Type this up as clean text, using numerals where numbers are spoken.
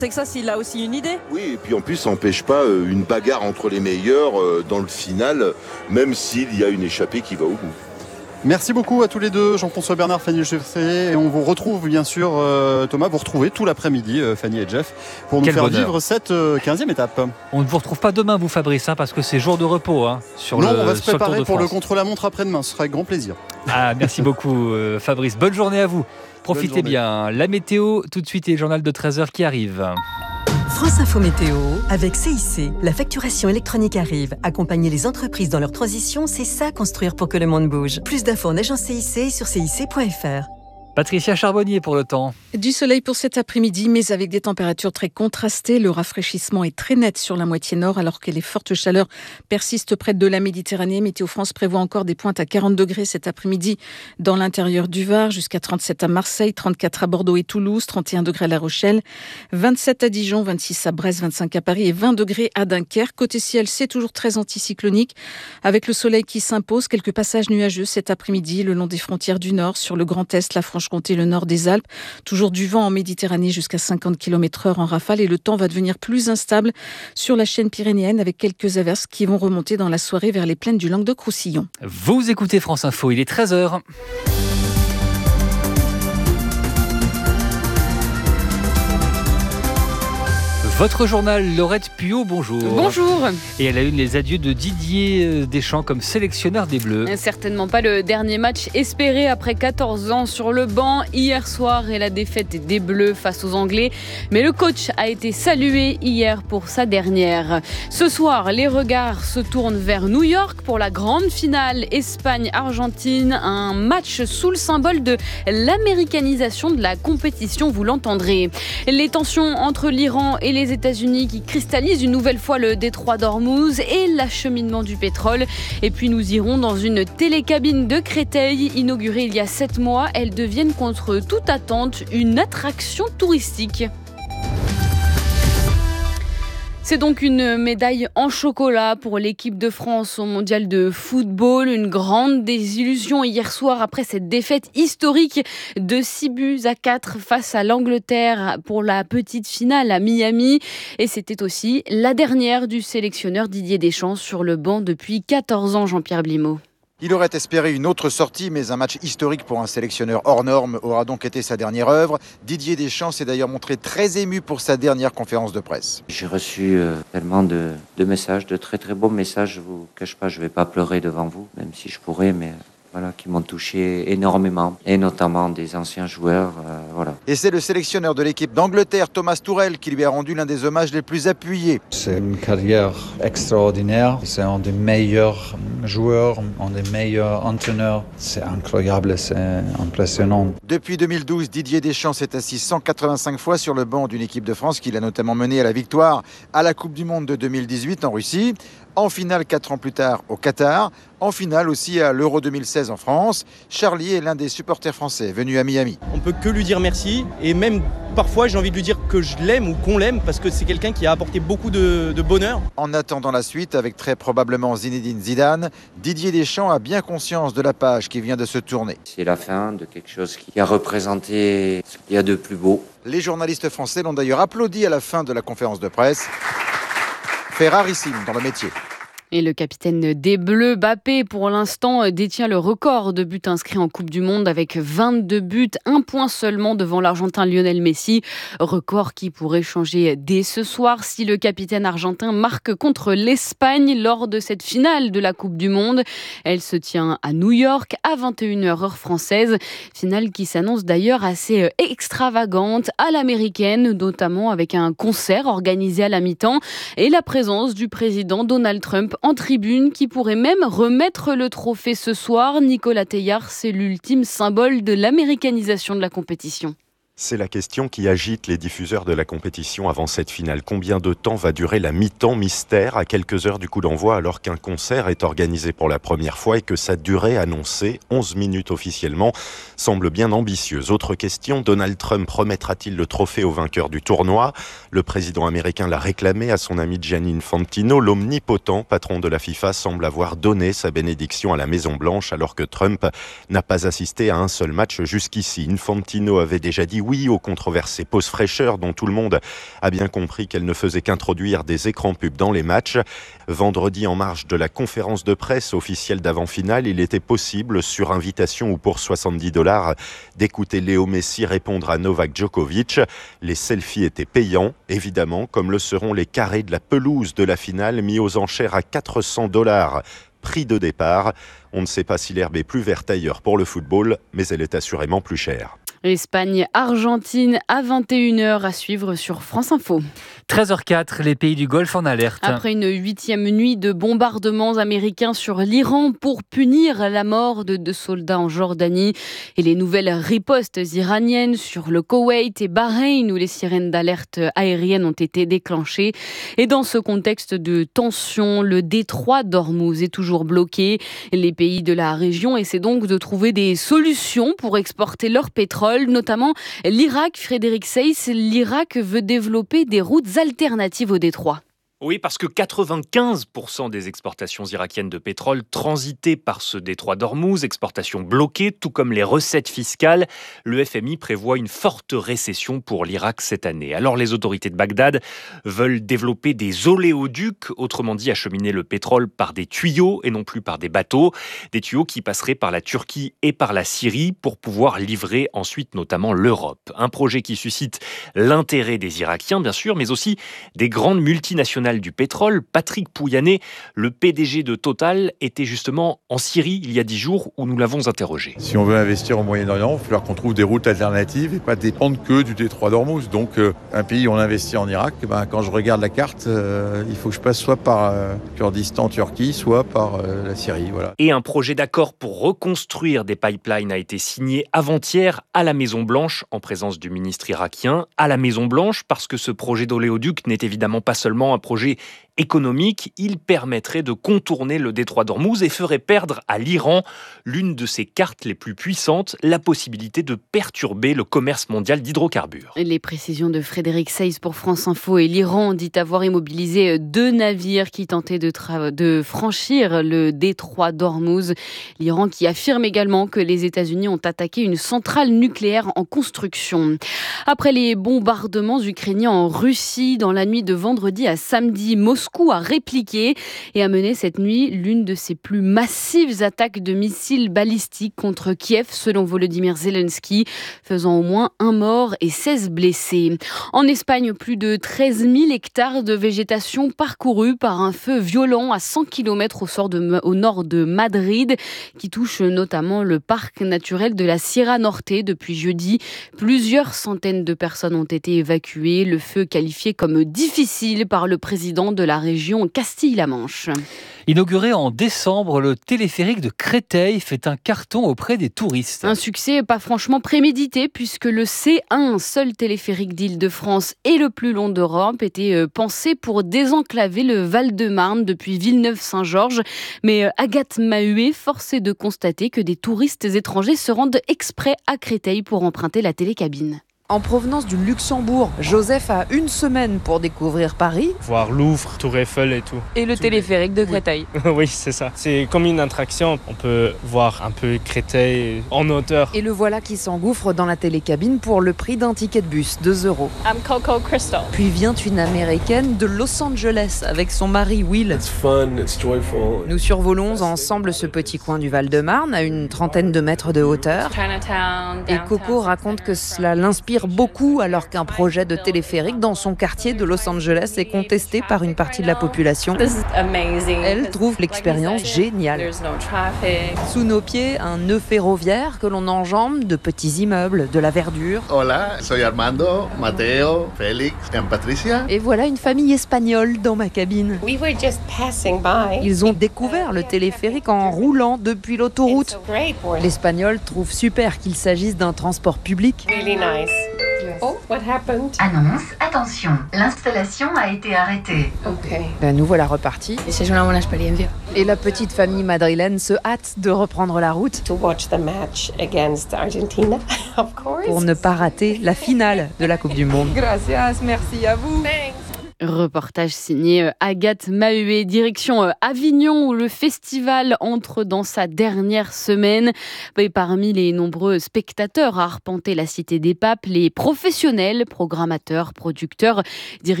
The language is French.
Texas, il a aussi une idée. Oui, et puis en plus, ça n'empêche pas une bagarre entre les meilleurs dans le final, même s'il y a une échappée qui va au bout. Merci beaucoup à tous les deux, Jean-François Bernard, Fanny Geffrier, et on vous retrouve bien sûr, Thomas, vous retrouvez tout l'après-midi, Fanny et Jeff, pour nous faire vivre cette 15e étape. On ne vous retrouve pas demain, vous Fabrice, parce que c'est jour de repos on va se préparer pour le contre-la-montre après-demain, ce sera avec grand plaisir. Merci beaucoup Fabrice, bonne journée à vous. Profitez bien, la météo tout de suite et le journal de 13h qui arrive. France Info Météo, avec CIC, la facturation électronique arrive. Accompagner les entreprises dans leur transition, c'est ça construire pour que le monde bouge. Plus d'infos en agence CIC sur cic.fr. Patricia Charbonnier pour le temps. Du soleil pour cet après-midi, mais avec des températures très contrastées. Le rafraîchissement est très net sur la moitié nord, alors que les fortes chaleurs persistent près de la Méditerranée. Météo France prévoit encore des pointes à 40 degrés cet après-midi dans l'intérieur du Var, jusqu'à 37 à Marseille, 34 à Bordeaux et Toulouse, 31 degrés à La Rochelle, 27 à Dijon, 26 à Brest, 25 à Paris et 20 degrés à Dunkerque. Côté ciel, c'est toujours très anticyclonique, avec le soleil qui s'impose. Quelques passages nuageux cet après-midi le long des frontières du Nord, sur le Grand Est, la Franche-Comté, le nord des Alpes. Toujours du vent en Méditerranée jusqu'à 50 km/h en rafale, et le temps va devenir plus instable sur la chaîne pyrénéenne, avec quelques averses qui vont remonter dans la soirée vers les plaines du Languedoc-Roussillon. Vous écoutez France Info, il est 13h. Votre journal, Laurette Puot, bonjour. Bonjour. Et elle a eu les adieux de Didier Deschamps comme sélectionneur des Bleus. Certainement pas le dernier match espéré après 14 ans sur le banc hier soir et la défaite des Bleus face aux Anglais. Mais le coach a été salué hier pour sa dernière. Ce soir, les regards se tournent vers New York pour la grande finale Espagne-Argentine. Un match sous le symbole de l'américanisation de la compétition, vous l'entendrez. Les tensions entre l'Iran et les États-Unis qui cristallisent une nouvelle fois le détroit d'Ormuz et l'acheminement du pétrole. Et puis nous irons dans une télécabine de Créteil, inaugurée il y a 7 mois. Elle devient contre toute attente une attraction touristique. C'est donc une médaille en chocolat pour l'équipe de France au mondial de football. Une grande désillusion hier soir après cette défaite historique de 6-4 face à l'Angleterre pour la petite finale à Miami. Et c'était aussi la dernière du sélectionneur Didier Deschamps sur le banc depuis 14 ans, Jean-Pierre Blimaud. Il aurait espéré une autre sortie, mais un match historique pour un sélectionneur hors norme aura donc été sa dernière œuvre. Didier Deschamps s'est d'ailleurs montré très ému pour sa dernière conférence de presse. J'ai reçu tellement de messages, de très très beaux messages. Je vous cache pas, je vais pas pleurer devant vous, même si je pourrais, mais voilà, qui m'ont touché énormément, et notamment des anciens joueurs. Voilà. Et c'est le sélectionneur de l'équipe d'Angleterre, Thomas Tuchel, qui lui a rendu l'un des hommages les plus appuyés. C'est une carrière extraordinaire. C'est un des meilleurs joueurs, un des meilleurs entraîneurs. C'est incroyable, c'est impressionnant. Depuis 2012, Didier Deschamps s'est assis 185 fois sur le banc d'une équipe de France qu'il a notamment menée à la victoire à la Coupe du Monde de 2018 en Russie, en finale 4 ans plus tard au Qatar, en finale aussi à l'Euro 2016 en France. Charlie est l'un des supporters français venus à Miami. On peut que lui dire merci, et même parfois j'ai envie de lui dire que je l'aime ou qu'on l'aime, parce que c'est quelqu'un qui a apporté beaucoup de bonheur. En attendant la suite, avec très probablement Zinedine Zidane, Didier Deschamps a bien conscience de la page qui vient de se tourner. C'est la fin de quelque chose qui a représenté ce qu'il y a de plus beau. Les journalistes français l'ont d'ailleurs applaudi à la fin de la conférence de presse. Fait rarissime dans le métier. Et le capitaine des Bleus, Mbappé, pour l'instant, détient le record de buts inscrits en Coupe du Monde avec 22 buts, 1 point seulement devant l'Argentin Lionel Messi. Record qui pourrait changer dès ce soir si le capitaine argentin marque contre l'Espagne lors de cette finale de la Coupe du Monde. Elle se tient à New York à 21h heure française. Finale qui s'annonce d'ailleurs assez extravagante à l'américaine, notamment avec un concert organisé à la mi-temps et la présence du président Donald Trump en tribune, qui pourrait même remettre le trophée ce soir. Nicolas Teilhard, c'est l'ultime symbole de l'américanisation de la compétition. C'est la question qui agite les diffuseurs de la compétition avant cette finale. Combien de temps va durer la mi-temps mystère à quelques heures du coup d'envoi, alors qu'un concert est organisé pour la première fois et que sa durée annoncée, 11 minutes officiellement, semble bien ambitieuse. Autre question, Donald Trump remettra-t-il le trophée au vainqueur du tournoi ? Le président américain l'a réclamé à son ami Gianni Infantino. L'omnipotent patron de la FIFA semble avoir donné sa bénédiction à la Maison-Blanche, alors que Trump n'a pas assisté à un seul match jusqu'ici. Infantino avait déjà dit oui oui aux controversées pauses fraîcheurs dont tout le monde a bien compris qu'elle ne faisait qu'introduire des écrans pubs dans les matchs. Vendredi, en marge de la conférence de presse officielle d'avant-finale, il était possible, sur invitation ou pour $70, d'écouter Léo Messi répondre à Novak Djokovic. Les selfies étaient payants, évidemment, comme le seront les carrés de la pelouse de la finale mis aux enchères à $400. Prix de départ. On ne sait pas si l'herbe est plus verte ailleurs pour le football, mais elle est assurément plus chère. Espagne-Argentine à 21h à suivre sur France Info. 13h04, les pays du Golfe en alerte. Après une 8e nuit de bombardements américains sur l'Iran pour punir la mort de 2 soldats en Jordanie et les nouvelles ripostes iraniennes sur le Koweït et Bahreïn où les sirènes d'alerte aérienne ont été déclenchées. Et dans ce contexte de tension, le détroit d'Ormuz est toujours bloqué. Les pays de la région essaient donc de trouver des solutions pour exporter leur pétrole, notamment l'Irak. Frédéric Seyss, l'Irak veut développer des routes alternatives au détroit. Oui, parce que 95% des exportations irakiennes de pétrole transitaient par ce détroit d'Ormuz, exportations bloquées, tout comme les recettes fiscales. Le FMI prévoit une forte récession pour l'Irak cette année. Alors les autorités de Bagdad veulent développer des oléoducs, autrement dit acheminer le pétrole par des tuyaux et non plus par des bateaux. Des tuyaux qui passeraient par la Turquie et par la Syrie pour pouvoir livrer ensuite notamment l'Europe. Un projet qui suscite l'intérêt des Irakiens, bien sûr, mais aussi des grandes multinationales du pétrole. Patrick Pouyanné, le PDG de Total, était justement en Syrie il y a 10 jours où nous l'avons interrogé. Si on veut investir au Moyen-Orient, il va falloir qu'on trouve des routes alternatives et pas dépendre que du détroit d'Ormuz. Donc un pays où on investit en Irak, quand je regarde la carte, il faut que je passe soit par Kurdistan, Turquie, soit par la Syrie. Voilà. Et un projet d'accord pour reconstruire des pipelines a été signé avant-hier à la Maison-Blanche en présence du ministre irakien. À la Maison-Blanche parce que ce projet d'oléoduc n'est évidemment pas seulement un projet économique, il permettrait de contourner le détroit d'Ormuz et ferait perdre à l'Iran l'une de ses cartes les plus puissantes, la possibilité de perturber le commerce mondial d'hydrocarbures. Les précisions de Frédéric Seyss pour France Info. Et l'Iran dit avoir immobilisé 2 navires qui tentaient de franchir le détroit d'Ormuz. L'Iran qui affirme également que les États-Unis ont attaqué une centrale nucléaire en construction. Après les bombardements ukrainiens en Russie dans la nuit de vendredi à samedi, Moscou a répliqué et a mené cette nuit l'une de ses plus massives attaques de missiles balistiques contre Kiev, selon Volodymyr Zelensky, faisant au moins 1 mort et 16 blessés. En Espagne, plus de 13 000 hectares de végétation parcourus par un feu violent à 100 km au nord de Madrid, qui touche notamment le parc naturel de la Sierra Norte depuis jeudi. Plusieurs centaines de personnes ont été évacuées. Le feu qualifié comme difficile par le président de la région Castille-La-Manche. Inauguré en décembre, le téléphérique de Créteil fait un carton auprès des touristes. Un succès pas franchement prémédité puisque le C1, seul téléphérique d'Île-de-France et le plus long d'Europe, était pensé pour désenclaver le Val-de-Marne depuis Villeneuve-Saint-Georges. Mais Agathe Mahuet, force est de constater que des touristes étrangers se rendent exprès à Créteil pour emprunter la télécabine. En provenance du Luxembourg, Joseph a 1 semaine pour découvrir Paris. Voir Louvre, Tour Eiffel et tout. Et le téléphérique de Créteil. Oui, c'est ça. C'est comme une attraction. On peut voir un peu Créteil en hauteur. Et le voilà qui s'engouffre dans la télécabine pour le prix d'un ticket de bus, 2 €. I'm Coco Crystal. Puis vient une Américaine de Los Angeles avec son mari Will. It's fun, it's joyful. Nous survolons ensemble ce petit coin du Val-de-Marne à une trentaine de mètres de hauteur. Chinatown, et Coco raconte que cela l'inspire beaucoup alors qu'un projet de téléphérique dans son quartier de Los Angeles est contesté par une partie de la population. Elle trouve l'expérience géniale. Sous nos pieds, un nœud ferroviaire que l'on enjambe, de petits immeubles, de la verdure. Hola, soy Armando, Mateo, Félix et Patricia. Et voilà une famille espagnole dans ma cabine. Ils ont découvert le téléphérique en roulant depuis l'autoroute. L'Espagnol trouve super qu'il s'agisse d'un transport public. Oh, what happened? Annonce, attention, l'installation a été arrêtée. Nous voilà repartis. Et la petite famille madrilène se hâte de reprendre la route To watch the match against Argentina, of course. pour ne pas rater la finale de la Coupe du Monde. Gracias, merci à vous. Thanks. Reportage signé Agathe Mahué. Direction Avignon où le festival entre dans sa dernière semaine. Et parmi les nombreux spectateurs à arpenter la Cité des Papes, les professionnels, programmateurs, producteurs,